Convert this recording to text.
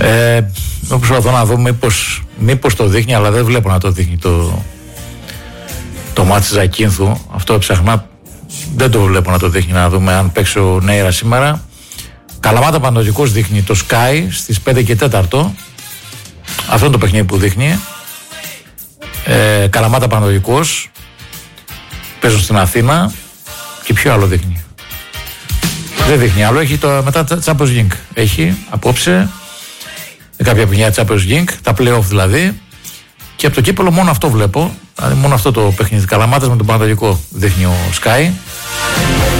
Προσπαθώ να δω μήπως το δείχνει, αλλά δεν βλέπω να το δείχνει το μάτι Ζακίνθου. Αυτό έψαχνα, δεν το βλέπω να το δείχνει, να δούμε αν παίξει ο Νέιρα σήμερα. Καλαμάτα Πανατολικός δείχνει το Sky στις 5 και 4. Αυτό είναι το παιχνίδι που δείχνει. Καλαμάτα Πανατολικός παίζουν στην Αθήνα. Και ποιο άλλο δείχνει? Δεν δείχνει άλλο. Έχει μετά Champions League. Έχει απόψε κάποια παιχνίδια Champions League, τα play-off δηλαδή. Και από το κύπελλο μόνο αυτό βλέπω. Δηλαδή μόνο αυτό το παιχνίδι. Καλαμάτας με τον Πανατολικό δείχνει ο Sky.